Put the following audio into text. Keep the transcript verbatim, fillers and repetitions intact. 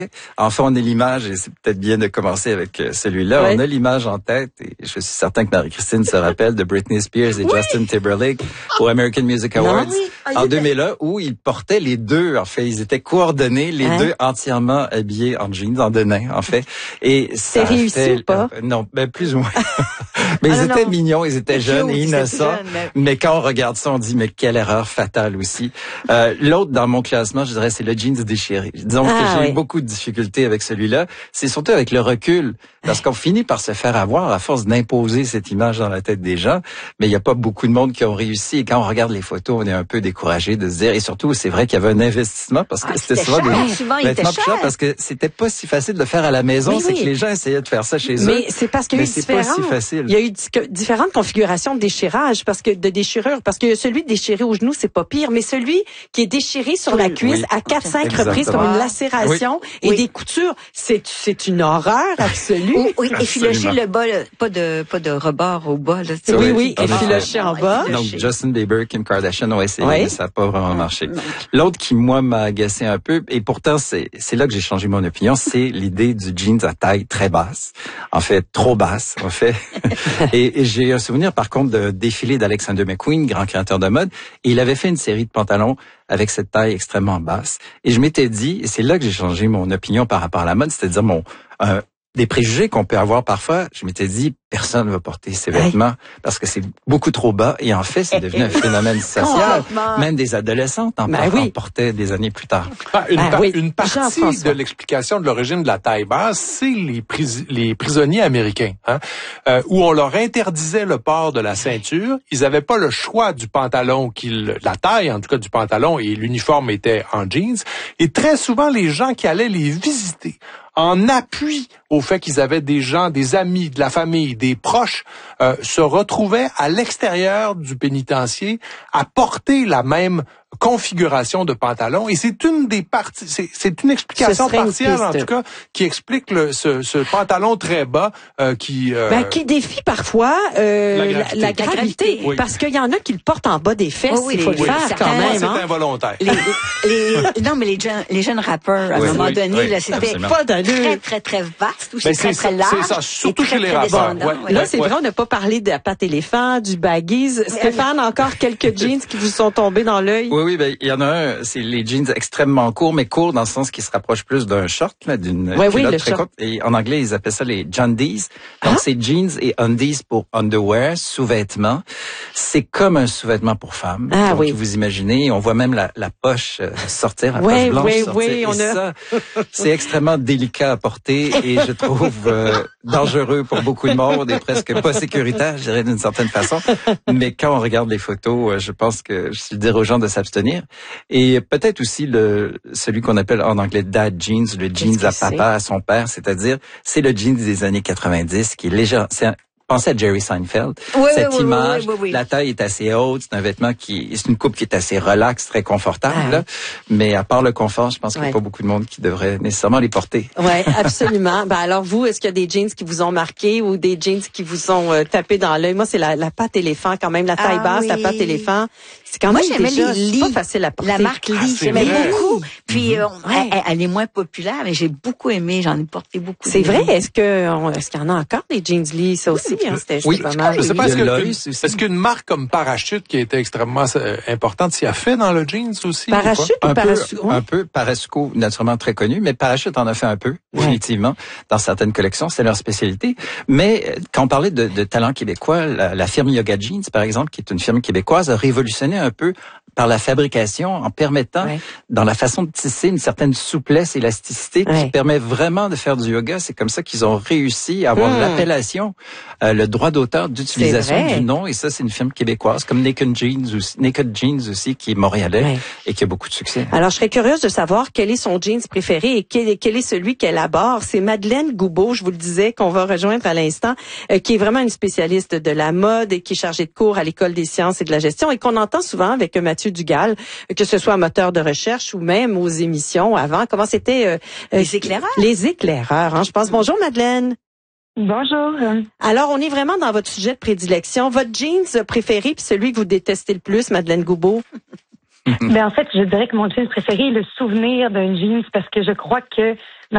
Enfin, on a l'image, et c'est peut-être bien de commencer avec celui-là. Ouais. On a l'image en tête, et je suis certain que Marie-Christine se rappelle de Britney Spears et oui. Justin Timberlake au American Music Awards non, oui. oh, en deux mille un, où ils portaient les deux, en fait. Ils étaient coordonnés, les hein? deux entièrement habillés en jeans, en denim, en fait. Et ça c'est réussi fait, ou pas? Euh, non, ben plus ou moins. mais ah, ils non, étaient non. mignons, ils étaient jeunes et innocents. Jeune, mais... mais quand on regarde ça, on dit, mais quelle erreur fatale aussi. Euh, l'autre dans mon classement, je dirais, c'est le jeans déchiré. Disons ah, que j'ai oui. eu beaucoup de difficultés avec celui-là. C'est surtout avec le recul, parce qu'on finit par se faire avoir à force d'imposer cette image dans la tête des gens. Mais il n'y a pas beaucoup de monde qui ont réussi. Et quand on regarde les photos, on est un peu découragé de se dire. Et surtout, c'est vrai qu'il y avait un investissement parce que ah, c'était souvent cher. des souvent, vêtements plus chers parce que c'était pas si facile de le faire à la maison. Oui, c'est oui. que les gens essayaient de faire ça chez mais eux. Mais c'est parce qu'il y a eu c'est pas si facile. Il y a eu différentes configurations de déchirage, parce que de déchirure, parce que celui déchiré au genou, c'est pas pire, mais celui qui est déchiré sur oui, la cuisse oui. à quatre, cinq reprises comme une lacération oui. et oui. des coutures, c'est c'est une horreur absolue. Oui, oui. effilocher le bas, là, pas de pas de rebord au bas. Là, oui, oui, oui effilocher en bas. Donc Justin Bieber, Kim Kardashian ont essayé, oui. mais ça n'a pas vraiment marché. L'autre qui moi m'a agacé un peu, et pourtant c'est c'est là que j'ai changé mon opinion, c'est l'idée du jeans à taille très basse, en fait trop basse, en fait. et, et j'ai un souvenir par contre de défilé d'Alexander McQueen, grand créateur de mode, et il avait fait une série de pantalons avec cette taille extrêmement basse. Et je m'étais dit, et c'est là que j'ai changé mon opinion par rapport à la mode, c'est-à-dire mon euh, des préjugés qu'on peut avoir parfois, je m'étais dit, personne ne va porter ces vêtements oui. parce que c'est beaucoup trop bas. Et en fait, c'est devenu un phénomène social. Même des adolescentes en, ben oui. en portaient des années plus tard. Ah, une, ben par, oui. une partie de l'explication de l'origine de la taille basse, c'est les, pris, les prisonniers américains, hein, euh, où on leur interdisait le port de la ceinture. Ils n'avaient pas le choix du pantalon, qu'ils, la taille en tout cas du pantalon, et l'uniforme était en jeans. Et très souvent, les gens qui allaient les visiter, en appui au fait qu'ils avaient des gens, des amis, de la famille, des proches, euh, se retrouvaient à l'extérieur du pénitencier à porter la même configuration de pantalon. Et c'est une des parties, c'est, c'est une explication partielle, une en tout cas, qui explique le, ce, ce pantalon très bas euh, qui... Euh, ben, qui défie parfois euh, la gravité. La, la gravité oui. Parce qu'il y en a qui le portent en bas des fesses, oh oui, il faut les, le oui, faire quand même. C'est hein. involontaire. Les, les, non, mais les jeunes, les jeunes rappeurs, à oui, un moment oui, donné, oui, là, c'était pas très, très, très vaste, aussi très, très large. C'est ça, surtout chez les rappeurs. Bon, ouais, là, c'est ouais. vrai, on n'a pas parlé de la pâte éléphant, du baggies. Stéphane, encore quelques jeans qui vous sont tombés dans l'œil? Oui, oui, ben, il y en a un, c'est les jeans extrêmement courts, mais courts dans le sens qui se rapproche plus d'un short, là, d'une ouais, culotte oui, très courte. Et en anglais, ils appellent ça les jandies. Donc, ah? c'est jeans et undies pour underwear, sous-vêtements. C'est comme un sous-vêtement pour femmes. Ah, donc, oui. vous imaginez, on voit même la, la poche euh, sortir, la ouais, poche blanche oui, sortir. Oui, on et a... ça, c'est extrêmement délicat à porter et je trouve euh, dangereux pour beaucoup de monde et presque pas sécuritaire, je dirais d'une certaine façon. Mais quand on regarde les photos, je pense que je dirais aux gens de s'abstenir. Et peut-être aussi le celui qu'on appelle en anglais dad jeans, le jeans à papa, à son père, c'est-à-dire c'est le jeans des années quatre-vingt-dix qui est léger. C'est un, pensez à Jerry Seinfeld. Oui, Cette oui, image, oui, oui, oui. la taille est assez haute, c'est un vêtement qui, c'est une coupe qui est assez relaxe, très confortable. Ah, là. Mais à part le confort, je pense qu'il n'y a ouais. pas beaucoup de monde qui devrait nécessairement les porter. Oui, absolument. Ben alors vous, est-ce qu'il y a des jeans qui vous ont marqué ou des jeans qui vous ont euh, tapé dans l'œil? Moi, c'est la, la pâte éléphant quand même, la taille ah, basse, oui. la pâte éléphant. C'est quand Moi, même j'aimais déjà, les c'est pas facile à porter. La marque Lee, ah, j'aimais beaucoup. Puis euh, ouais. elle, elle est moins populaire, mais j'ai beaucoup aimé. J'en ai porté beaucoup. C'est vrai. Est-ce que on, est-ce qu'il y en a encore des jeans Lee? Ça aussi, hein, c'était oui. pas mal. Je sais pas, est-ce, que, est-ce qu'une marque comme Parachute, qui a été extrêmement euh, importante, s'y a fait dans le jeans aussi? Parachute ou, ou Parachute? Un, un peu. Parasco, naturellement très connu, mais Parachute en a fait un peu, ouais. définitivement, dans certaines collections. C'est leur spécialité. Mais quand on parlait de, de talent québécois, la, la firme Yoga Jeans, par exemple, qui est une firme québécoise, a révolutionné un peu par la fabrication en permettant, ouais. dans la façon de tisser, une certaine souplesse, élasticité ouais. qui permet vraiment de faire du yoga. C'est comme ça qu'ils ont réussi à avoir mmh. l'appellation, euh, le droit d'auteur d'utilisation du nom. Et ça, c'est une firme québécoise, comme Naked Jeans aussi, Naked Jeans aussi, qui est montréalais ouais. et qui a beaucoup de succès. Alors, je serais curieuse de savoir quel est son jeans préféré et quel est, quel est celui qu'elle aborde. C'est Madeleine Goubeau, je vous le disais, qu'on va rejoindre à l'instant, euh, qui est vraiment une spécialiste de la mode et qui est chargée de cours à l'École des sciences et de la gestion et qu'on entend souvent avec Mathieu Dugal, que ce soit moteur de recherche ou même aux émissions avant. Comment c'était? Euh, les éclaireurs. Les éclaireurs, hein, je pense. Bonjour, Madeleine. Bonjour. Alors, on est vraiment dans votre sujet de prédilection. Votre jeans préféré puis celui que vous détestez le plus, Madeleine Goubeau? Ben, en fait, je dirais que mon jeans préféré est le souvenir d'un jeans parce que je crois que